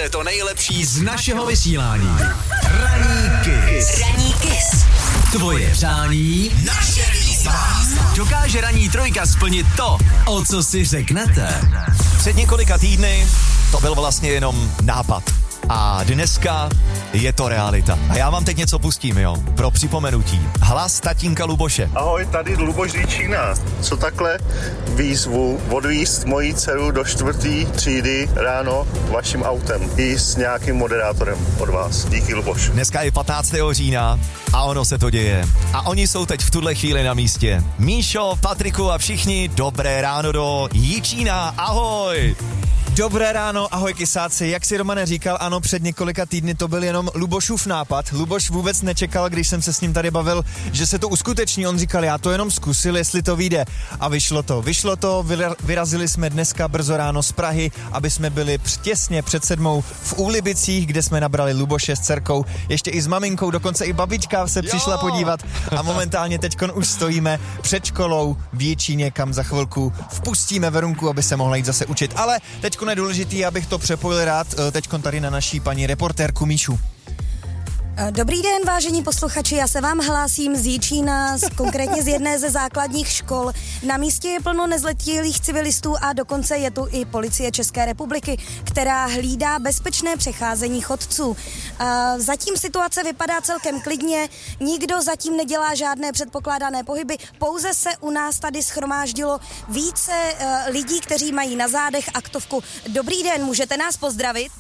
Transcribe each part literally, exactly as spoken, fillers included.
máte to nejlepší z našeho vysílání. Ranní Kiss. Ranní Kiss. Tvoje přání, naše výzva. Dokáže ranní trojka splnit to, o co si řeknete? Před několika týdny to byl vlastně jenom nápad. A dneska je to realita. A já vám teď něco pustím, jo, pro připomenutí. Hlas tatínka Luboše. Ahoj, tady Luboš Říčína. Co takhle výzvu odvízt moji dceru do čtvrtý třídy ráno vaším autem i s nějakým moderátorem od vás. Díky, Luboš. Dneska je patnáctého října a ono se to děje. A oni jsou teď v tuhle chvíli na místě. Míšo, Patriku a všichni, dobré ráno do Jičína. Ahoj! Dobré ráno, ahoj kysáci. Jak si Romane říkal, ano, před několika týdny to byl jenom Lubošův nápad. Luboš vůbec nečekal, když jsem se s ním tady bavil, že se to uskuteční. On říkal, já to jenom zkusil, jestli to vyjde. A vyšlo to. Vyšlo to, vyrazili jsme dneska brzo ráno z Prahy, aby jsme byli těsně před sedmou v Úlibicích, kde jsme nabrali Luboše s dcerkou, ještě i s maminkou, dokonce i babička se přišla podívat. A momentálně teďkon už stojíme před školou v Jičíně, kam za chvilku vpustíme Verunku, aby se mohla jít zase učit. Ale teď je důležitý, abych to přepojil rád teďkon tady na naší paní reportérku Míšu. Dobrý den, vážení posluchači, já se vám hlásím z Jičína, konkrétně z jedné ze základních škol. Na místě je plno nezletilých civilistů a dokonce je tu i policie České republiky, která hlídá bezpečné přecházení chodců. Zatím situace vypadá celkem klidně, nikdo zatím nedělá žádné předpokládané pohyby, pouze se u nás tady shromáždilo více lidí, kteří mají na zádech aktovku. Dobrý den, můžete nás pozdravit?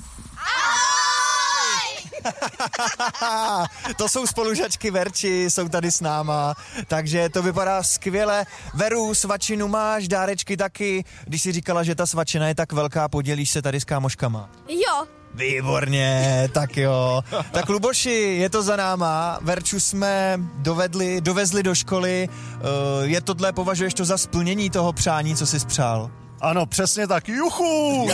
To jsou spolužačky Verči, jsou tady s náma, takže to vypadá skvěle. Veru, svačinu máš, dárečky taky. Když jsi říkala, že ta svačina je tak velká, podělíš se tady s kámoškama? Jo. Výborně, tak jo. Tak Luboši, je to za náma. Verču jsme dovedli, dovezli do školy. Je tohle, považuješ to za splnění toho přání, co jsi spřál? Ano, přesně tak, juchu!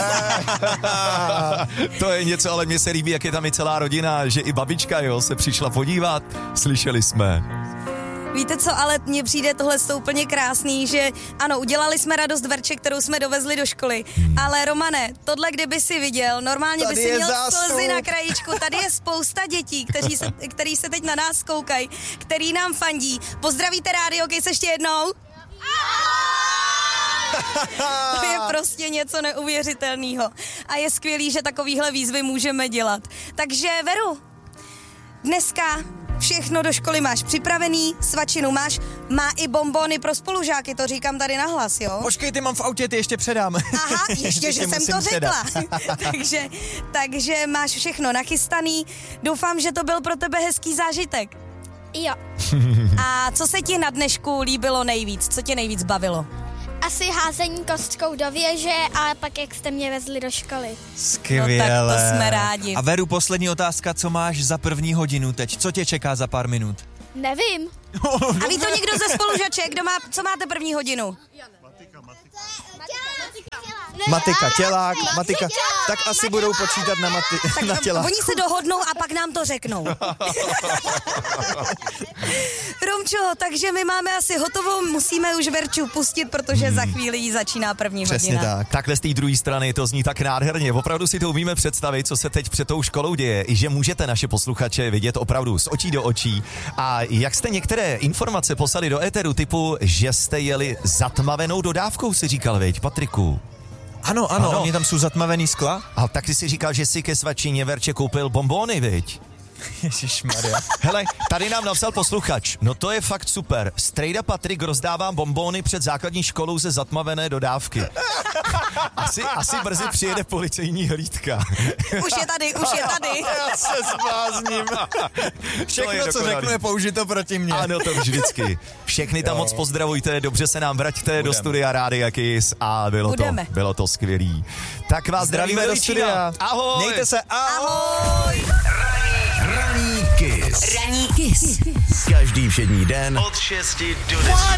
To je něco, ale mně se líbí, jak je tam i celá rodina, že i babička, jo, se přišla podívat. Slyšeli jsme. Víte co, ale mně přijde tohle úplně krásný, že ano, udělali jsme radost Verče, kterou jsme dovezli do školy, hmm. ale Romane, tohle kdyby si viděl, normálně tady by si měl zástup. slzy na krajičku, tady je spousta dětí, kteří se, který se teď na nás koukají, který nám fandí. Pozdravíte rádio, Kiss ještě jednou? To je prostě něco neuvěřitelného. A je skvělý, že takovýhle výzvy můžeme dělat. Takže Veru, dneska všechno do školy máš připravený, svačinu máš, má i bonbony pro spolužáky, to říkám tady nahlas, jo? Počkej, ty mám v autě, ty ještě předám. Aha, ještě, že jsem to řekla. takže, takže máš všechno nachystaný. Doufám, že to byl pro tebe hezký zážitek. Jo. A co se ti na dnešku líbilo nejvíc? Co tě nejvíc bavilo? Asi házení kostkou do věže a pak jak jste mě vezli do školy. Skvěle. No tak to jsme rádi. A Veru, poslední otázka, co máš za první hodinu teď? Co tě čeká za pár minut? Nevím. A ví to někdo ze spolužaček, kdo má, co máte první hodinu? Matika, tělák, matika. Tak asi budou počítat na, mati, tak na tělák. Oni se dohodnou a pak nám to řeknou. Romčo, takže my máme asi hotovo, musíme už Verču pustit, protože hmm. za chvíli jí začíná první Přesně hodina. tak. Takhle z té druhé strany to zní tak nádherně. Opravdu si to umíme představit, co se teď před tou školou děje, i že můžete naše posluchače vidět opravdu z očí do očí. A jak jste některé informace poslali do éteru typu, že jste jeli zatmavenou dodávkou, si říkal, viď, Patriku? Ano, ano, ano. Oni tam jsou zatmavený skla. A tak ty si říkal, že si ke svačině Verče koupil bonbony, viď? Ježišmarja. Hele, tady nám napsal posluchač. No to je fakt super. Strejda Patrik rozdává bonbóny před základní školou ze zatmavené dodávky. Asi, asi brzy přijede policejní hlídka. Už je tady, už je tady. Já se zblázním. Všechno, co řeknu, je použito proti mně. Ano, to vždycky. Všechny tam moc pozdravujte, dobře se nám vraťte Budem. do studia Rádia Kiss a bylo Budeme. to, bylo to skvělý. Tak vás zdravíme do studia. Ahoj. Mějte se, ahoj. Ahoj. Ranní Kiss. Ranní Kiss. Každý všední den od šesti do deseti.